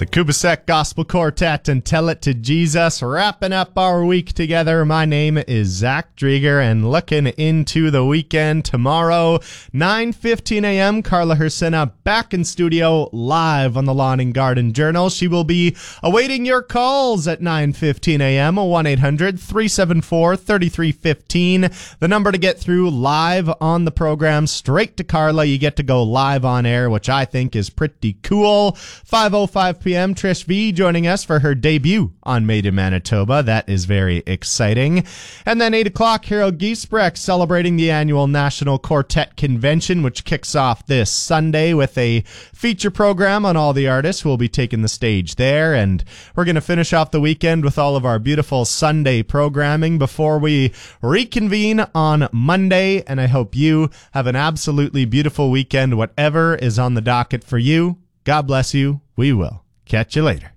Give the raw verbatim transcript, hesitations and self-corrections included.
The Kubasek Gospel Quartet and Tell It to Jesus, wrapping up our week together. My name is Zach Drieger, and looking into the weekend tomorrow, nine fifteen a.m., Carla Hersina back in studio live on the Lawn and Garden Journal. She will be awaiting your calls at nine fifteen a.m., one eight hundred, three seven four, three three one five. The number to get through live on the program, straight to Carla. You get to go live on air, which I think is pretty cool. five oh five p.m., Trish V joining us for her debut on Made in Manitoba. That is very exciting. And then eight o'clock, Harold Giesbrecht celebrating the annual National Quartet Convention, which kicks off this Sunday with a feature program on all the artists who will be taking the stage there. And we're going to finish off the weekend with all of our beautiful Sunday programming before we reconvene on Monday. And I hope you have an absolutely beautiful weekend, whatever is on the docket for you. God bless you. We will catch you later.